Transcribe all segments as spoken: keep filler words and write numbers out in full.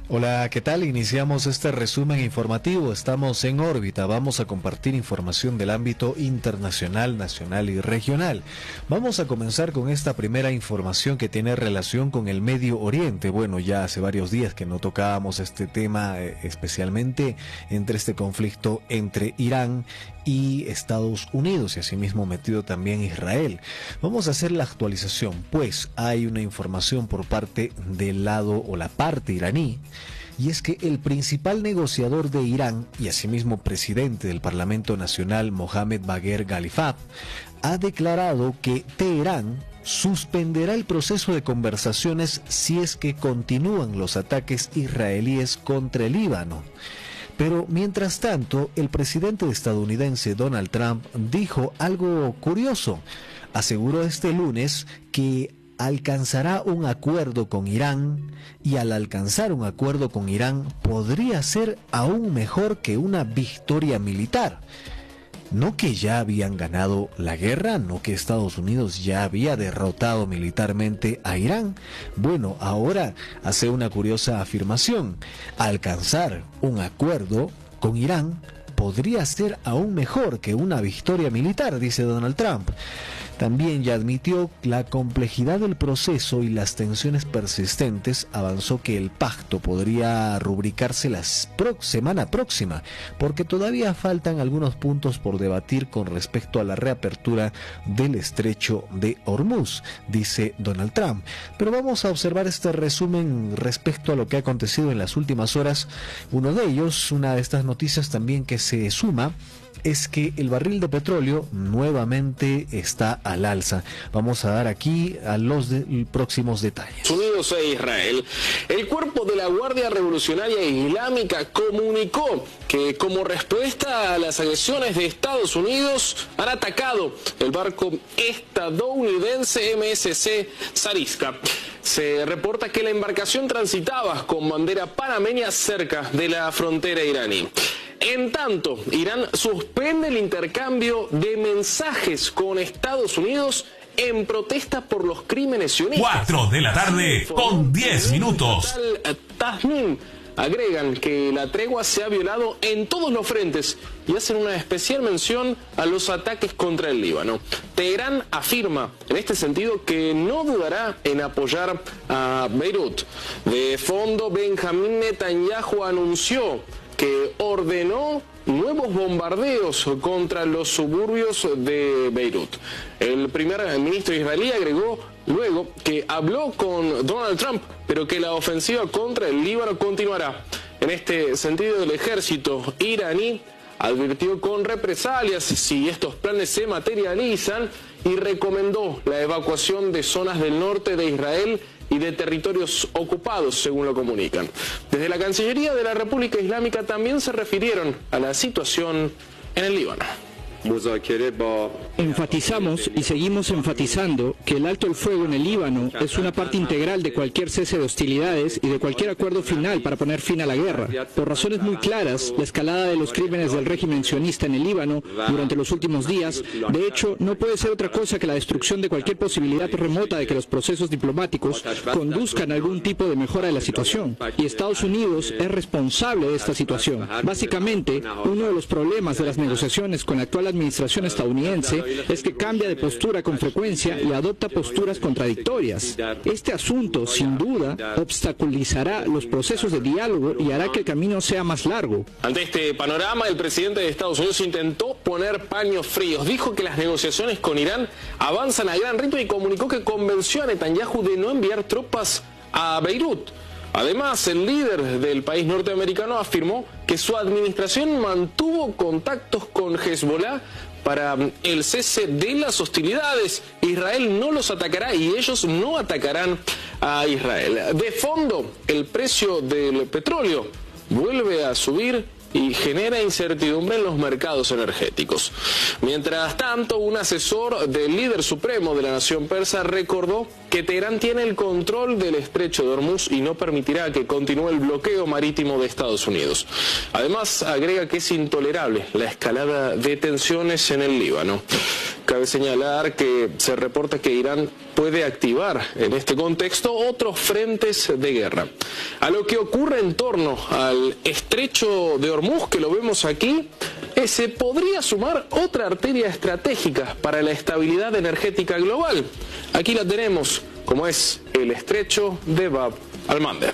Hola, ¿qué tal? Iniciamos este resumen informativo. Estamos en órbita. Vamos a compartir información del ámbito internacional, nacional y regional. Vamos a comenzar con esta primera información que tiene relación con el Medio Oriente. Bueno, ya hace varios días que no tocábamos este tema, eh, especialmente entre este conflicto entre Irán y Estados Unidos, y asimismo metido también Israel. Vamos a hacer la actualización, pues hay una información por parte del lado o la parte iraní, y es que el principal negociador de Irán y asimismo presidente del Parlamento Nacional, Mohammad Bagher Ghalibaf, ha declarado que Teherán suspenderá el proceso de conversaciones si es que continúan los ataques israelíes contra el Líbano. Pero mientras tanto, el presidente estadounidense Donald Trump dijo algo curioso. Aseguró este lunes que alcanzará un acuerdo con Irán, y al alcanzar un acuerdo con Irán podría ser aún mejor que una victoria militar. No que ya habían ganado la guerra, no que Estados Unidos ya había derrotado militarmente a Irán. Bueno, ahora hace una curiosa afirmación. Alcanzar un acuerdo con Irán podría ser aún mejor que una victoria militar, dice Donald Trump. También ya admitió la complejidad del proceso y las tensiones persistentes. Avanzó que el pacto podría rubricarse la pro- semana próxima, porque todavía faltan algunos puntos por debatir con respecto a la reapertura del estrecho de Hormuz, dice Donald Trump. Pero vamos a observar este resumen respecto a lo que ha acontecido en las últimas horas. Uno de ellos, una de estas noticias también que se suma, es que el barril de petróleo nuevamente está al alza. Vamos a dar aquí a los de, próximos detalles. Unidos e Israel. El cuerpo de la Guardia Revolucionaria Islámica comunicó que como respuesta a las agresiones de Estados Unidos han atacado el barco estadounidense M S C Sariska. Se reporta que la embarcación transitaba con bandera panameña cerca de la frontera iraní. En tanto, Irán suspende el intercambio de mensajes con Estados Unidos en protesta por los crímenes sionistas. cuatro de la tarde con diez minutos. Tasnim agregan que la tregua se ha violado en todos los frentes y hacen una especial mención a los ataques contra el Líbano. Teherán afirma en este sentido que no dudará en apoyar a Beirut. De fondo, Benjamín Netanyahu anunció que ordenó nuevos bombardeos contra los suburbios de Beirut. El primer ministro israelí agregó luego que habló con Donald Trump, pero que la ofensiva contra el Líbano continuará. En este sentido, el ejército iraní advirtió con represalias si estos planes se materializan y recomendó la evacuación de zonas del norte de Israel y de territorios ocupados, según lo comunican. Desde la Cancillería de la República Islámica también se refirieron a la situación en el Líbano. Enfatizamos y seguimos enfatizando que el alto el fuego en el Líbano es una parte integral de cualquier cese de hostilidades y de cualquier acuerdo final para poner fin a la guerra. Por razones muy claras, la escalada de los crímenes del régimen sionista en el Líbano durante los últimos días, de hecho, no puede ser otra cosa que la destrucción de cualquier posibilidad remota de que los procesos diplomáticos conduzcan a algún tipo de mejora de la situación. Y Estados Unidos es responsable de esta situación. Básicamente, uno de los problemas de las negociaciones con la actual administración estadounidense es que cambia de postura con frecuencia y adopta posturas contradictorias. Este asunto, sin duda, obstaculizará los procesos de diálogo y hará que el camino sea más largo. Ante este panorama, el presidente de Estados Unidos intentó poner paños fríos. Dijo que las negociaciones con Irán avanzan a gran ritmo y comunicó que convenció a Netanyahu de no enviar tropas a Beirut. Además, el líder del país norteamericano afirmó que su administración mantuvo contactos con Hezbollah para el cese de las hostilidades. Israel no los atacará y ellos no atacarán a Israel. De fondo, el precio del petróleo vuelve a subir y genera incertidumbre en los mercados energéticos. Mientras tanto, un asesor del líder supremo de la nación persa recordó que Teherán tiene el control del estrecho de Hormuz y no permitirá que continúe el bloqueo marítimo de Estados Unidos. Además, agrega que es intolerable la escalada de tensiones en el Líbano. Cabe señalar que se reporta que Irán puede activar en este contexto otros frentes de guerra. A lo que ocurre en torno al estrecho de Hormuz, que lo vemos aquí, eh, se podría sumar otra arteria estratégica para la estabilidad energética global. Aquí la tenemos, como es el estrecho de Bab al-Mandeb.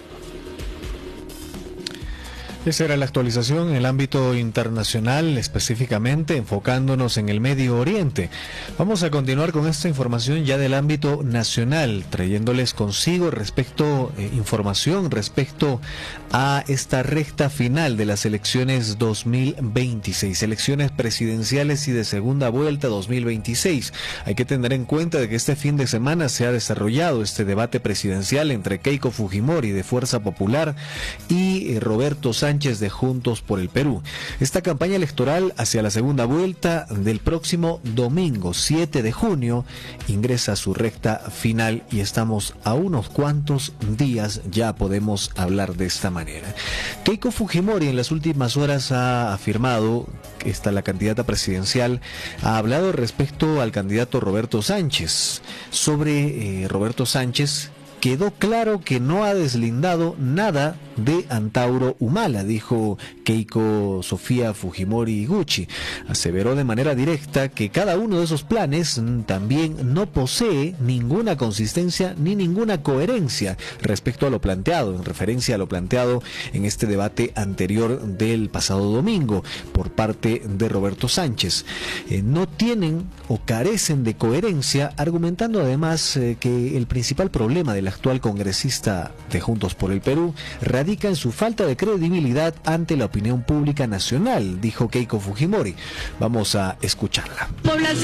Esa era la actualización en el ámbito internacional, específicamente enfocándonos en el Medio Oriente. Vamos a continuar con esta información ya del ámbito nacional, trayéndoles consigo respecto eh, información respecto a esta recta final de las elecciones dos mil veintiséis, elecciones presidenciales y de segunda vuelta dos mil veintiséis. Hay que tener en cuenta de que este fin de semana se ha desarrollado este debate presidencial entre Keiko Fujimori de Fuerza Popular y eh, Roberto Sánchez de Juntos por el Perú. Esta campaña electoral hacia la segunda vuelta del próximo domingo siete de junio ingresa a su recta final y estamos a unos cuantos días, ya podemos hablar de esta manera. Keiko Fujimori en las últimas horas ha afirmado que esta, la candidata presidencial, ha hablado respecto al candidato Roberto Sánchez. Sobre eh, Roberto Sánchez, quedó claro que no ha deslindado nada de Antauro Humala, dijo Keiko Sofía Fujimori Iguchi. Aseveró de manera directa que cada uno de esos planes también no posee ninguna consistencia ni ninguna coherencia respecto a lo planteado, en referencia a lo planteado en este debate anterior del pasado domingo por parte de Roberto Sánchez. Eh, no tienen o carecen de coherencia, argumentando además eh, que el principal problema de la actual congresista de Juntos por el Perú radica en su falta de credibilidad ante la opinión pública nacional, dijo Keiko Fujimori. Vamos a escucharla. Población